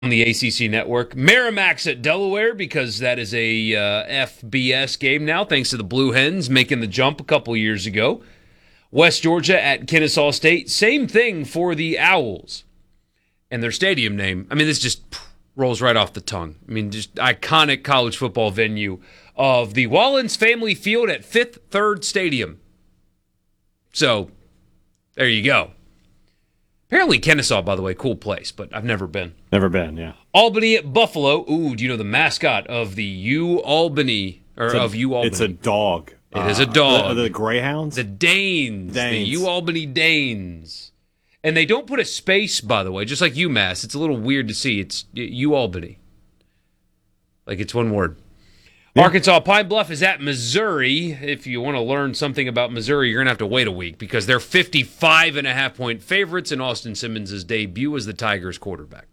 on the ACC network. Merrimack's at Delaware because that is a FBS game now, thanks to the Blue Hens making the jump a couple years ago. West Georgia at Kennesaw State. Same thing for the Owls. And their stadium name, I mean, this just rolls right off the tongue. I mean, just iconic college football venue of the Wallens Family Field at Fifth Third Stadium. So, there you go. Apparently Kennesaw, by the way, cool place, but I've never been. Never been, yeah. Albany at Buffalo. Ooh, do you know the mascot of the U-Albany, of U-Albany? It's a dog. It is a dog. The Greyhounds? The Danes. The U-Albany Danes. And they don't put a space, by the way, just like UMass. It's a little weird to see. It's U-Albany. Like it's one word. Yeah. Arkansas Pine Bluff is at Missouri. If you want to learn something about Missouri, you're going to have to wait a week because they're 55.5-point favorites in Austin Simmons' debut as the Tigers quarterback.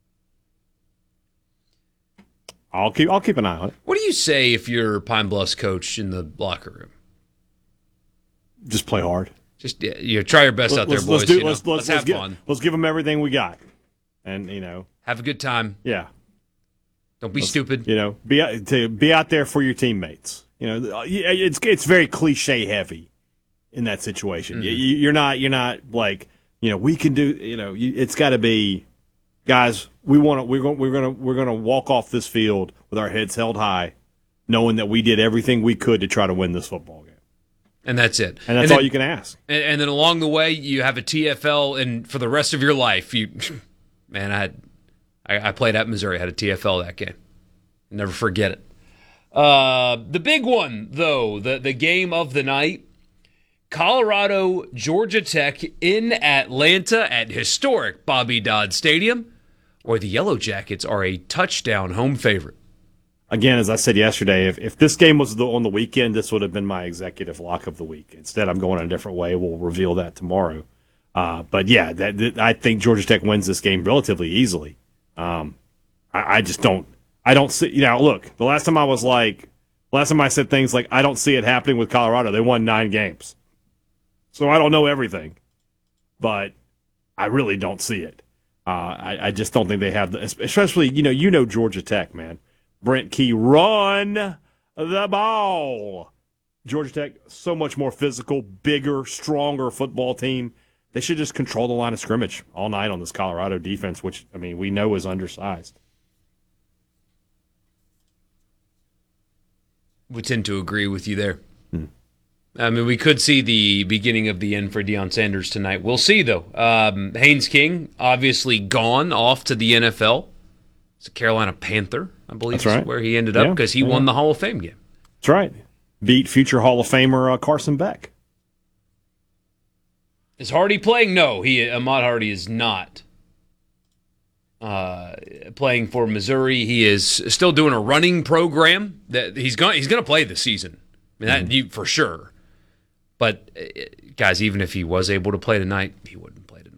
I'll keep an eye on it. What do you say if you're Pine Bluff's coach in the locker room? Just play hard. Just try your best out there, boys. Let's have fun. Let's give them everything we got, and have a good time. Yeah. Don't be stupid. Be out there for your teammates. It's very cliche heavy in that situation. Mm-hmm. You're not like we can do. It's got to be, guys. We're gonna walk off this field with our heads held high, knowing that we did everything we could to try to win this football game. And that's it. And that's all you can ask. And then along the way, you have a TFL, and for the rest of your life, I played at Missouri, had a TFL that game. Never forget it. The big one, though, the game of the night, Colorado, Georgia Tech in Atlanta at historic Bobby Dodd Stadium, where the Yellow Jackets are a touchdown home favorite. Again, as I said yesterday, if this game was on the weekend, this would have been my executive lock of the week. Instead, I'm going a different way. We'll reveal that tomorrow. But yeah, I think Georgia Tech wins this game relatively easily. I just don't. I don't see. Look, the last time I said things like I don't see it happening with Colorado. They won 9 games, so I don't know everything, but I really don't see it. I just don't think they have especially Georgia Tech, man. Brent Key, run the ball. Georgia Tech, so much more physical, bigger, stronger football team. They should just control the line of scrimmage all night on this Colorado defense, which, we know is undersized. We tend to agree with you there. We could see the beginning of the end for Deion Sanders tonight. We'll see, though. Haynes King, obviously gone off to the NFL. It's a Carolina Panther, I believe. That's right. Where he ended up because he won the Hall of Fame game. That's right. Beat future Hall of Famer Carson Beck. Is Hardy playing? No, Ahmad Hardy is not playing for Missouri. He is still doing a running program that he's going to play this season. That for sure. But guys, even if he was able to play tonight, he wouldn't play tonight.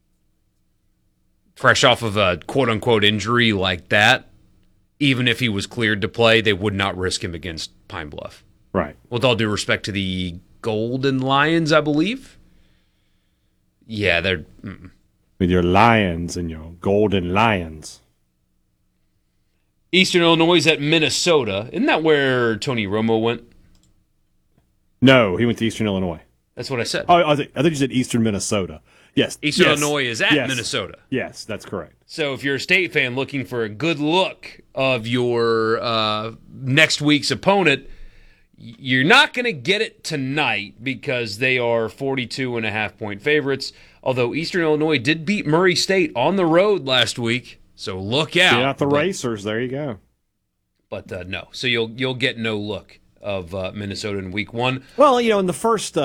Fresh off of a quote-unquote injury like that, even if he was cleared to play, they would not risk him against Pine Bluff. Right. With all due respect to the Golden Lions, I believe. Yeah, they're... With your Lions and your Golden Lions. Eastern Illinois at Minnesota. Isn't that where Tony Romo went? No, he went to Eastern Illinois. That's what I said. Oh, I think you said Eastern Minnesota. Yes. Eastern Illinois is at Minnesota. Yes, that's correct. So if you're a State fan looking for a good look of your next week's opponent, you're not going to get it tonight because they are 42.5-point favorites, although Eastern Illinois did beat Murray State on the road last week, so look out. Get out the Racers. There you go. But no. So you'll get no look of Minnesota in week 1. Well, in the first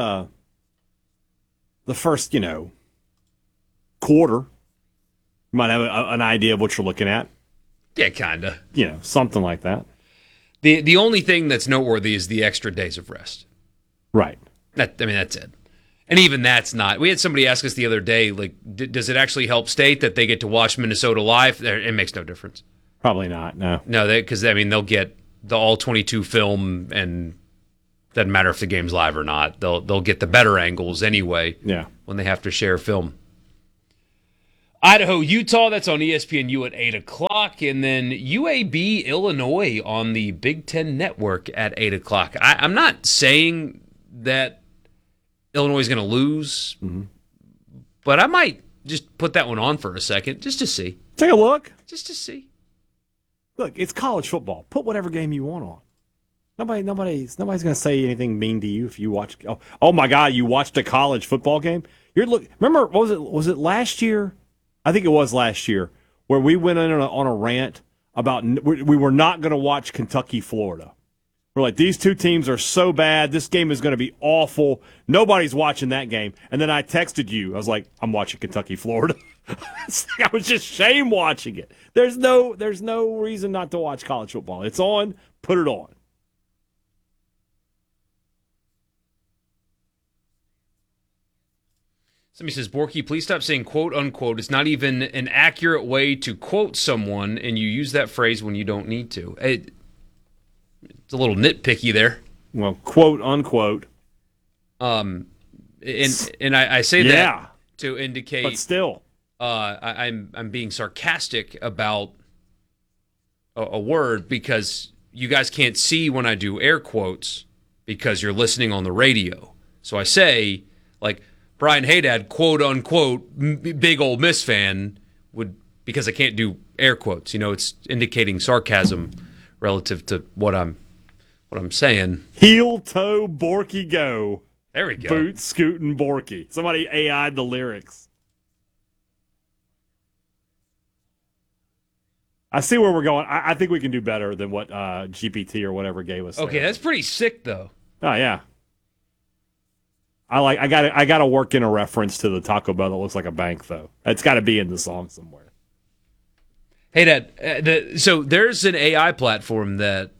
quarter, you might have an idea of what you're looking at. Yeah, kind of. Something like that. The only thing that's noteworthy is the extra days of rest. Right. That's it. And even that's not. We had somebody ask us the other day, like, does it actually help State that they get to watch Minnesota live? It makes no difference. Probably not, no. No, because, they'll get the all-22 film, and doesn't matter if the game's live or not. They'll get the better angles anyway when they have to share film. Idaho, Utah, that's on ESPNU at 8 o'clock. And then UAB, Illinois on the Big Ten Network at 8 o'clock. I'm not saying that Illinois is going to lose, but I might just put that one on for a second just to see. Take a look. Just to see. Look, it's college football. Put whatever game you want on. Nobody's going to say anything mean to you if you watch. Oh my God, you watched a college football game? Remember, what was it? Was it last year? I think it was last year where we went in on a rant about we were not going to watch Kentucky, Florida. We're like, these two teams are so bad. This game is going to be awful. Nobody's watching that game. And then I texted you. I was like, I'm watching Kentucky, Florida. I was just shame watching it. There's no reason not to watch college football. It's on. Put it on. Somebody says, Borky, please stop saying quote unquote. It's not even an accurate way to quote someone, and you use that phrase when you don't need to. It's a little nitpicky there. Well, quote unquote. And I say that to indicate, but still, I'm being sarcastic about a word because you guys can't see when I do air quotes because you're listening on the radio. So I say, like, Brian Haydad, quote unquote, big Ole Miss fan, because I can't do air quotes. It's indicating sarcasm relative to what I'm saying. Heel toe Borky go. There we go. Boot scooting Borky. Somebody AI'd the lyrics. I see where we're going. I think we can do better than what GPT or whatever gave us. Okay, that's pretty sick though. Oh yeah. I got to work in a reference to the Taco Bell that looks like a bank though. It's got to be in the song somewhere. Hey, Dad. So there's an AI platform that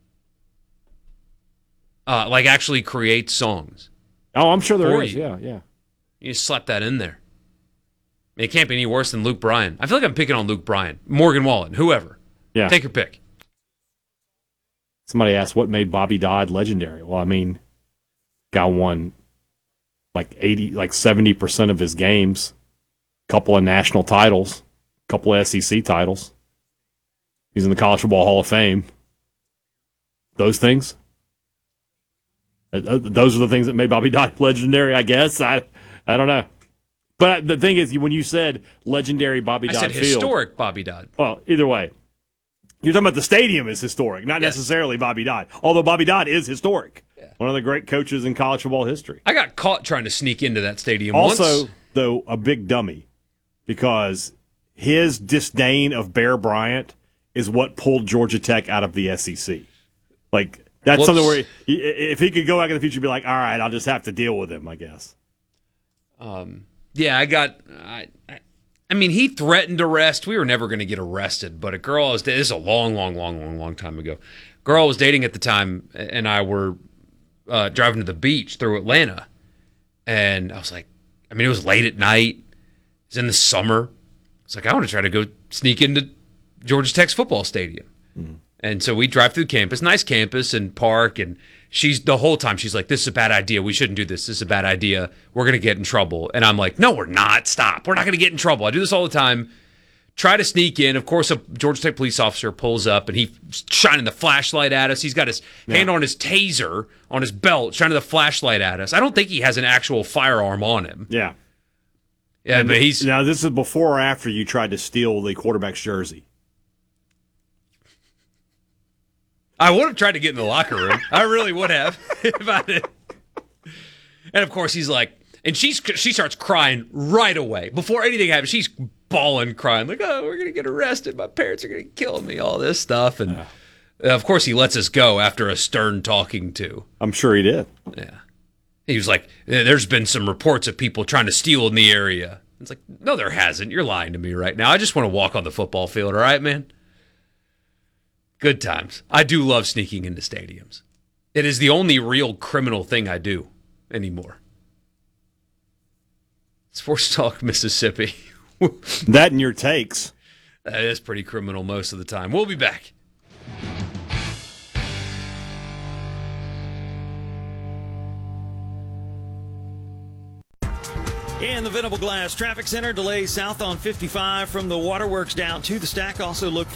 actually creates songs. Oh, I'm sure there is. Yeah. You just slap that in there. I mean, it can't be any worse than Luke Bryan. I feel like I'm picking on Luke Bryan, Morgan Wallen, whoever. Yeah. Take your pick. Somebody asked what made Bobby Dodd legendary. Well, I mean, guy won like 70% of his games, couple of national titles, couple of SEC titles. He's in the College Football Hall of Fame. Those things. Those are the things that made Bobby Dodd legendary, I guess. I don't know. But the thing is, when you said legendary Bobby Dodd Field. I said historic Bobby Dodd. Well, either way. You're talking about the stadium is historic, not necessarily Bobby Dodd. Although Bobby Dodd is historic. Yeah. One of the great coaches in college football history. I got caught trying to sneak into that stadium also, once. Though, a big dummy. Because his disdain of Bear Bryant is what pulled Georgia Tech out of the SEC. Like, that's something where if he could go back in the future, he'd be like, all right, I'll just have to deal with him, I guess. Yeah, I mean, he threatened arrest. We were never going to get arrested, but a girl this is a long time ago. Girl I was dating at the time and I were driving to the beach through Atlanta. And I was like, I mean, it was late at night. It was in the summer. It's like, I want to try to go sneak into Georgia Tech's football stadium. Mm. And so we drive through campus, nice campus and park, and the whole time she's like, this is a bad idea. We shouldn't do this. This is a bad idea. We're going to get in trouble. And I'm like, no, we're not. Stop. We're not going to get in trouble. I do this all the time. Try to sneak in. Of course, a Georgia Tech police officer pulls up, and he's shining the flashlight at us. He's got his hand on his taser, on his belt, shining the flashlight at us. I don't think he has an actual firearm on him. Yeah. Yeah, but he's... Now, this is before or after you tried to steal the quarterback's jersey? I would have tried to get in the locker room. I really would have. If I did. And, of course, he's like... And she starts crying right away. Before anything happens, she's bawling, crying, like, oh, we're going to get arrested. My parents are going to kill me, all this stuff. And, of course, he lets us go after a stern talking to. I'm sure he did. Yeah. He was like, there's been some reports of people trying to steal in the area. It's like, no, there hasn't. You're lying to me right now. I just want to walk on the football field, all right, man? Good times. I do love sneaking into stadiums. It is the only real criminal thing I do anymore. Sports Talk Mississippi. That and your takes. That is pretty criminal most of the time. We'll be back. In the Venable Glass Traffic Center, delays south on 55 from the Waterworks down to the Stack. Also look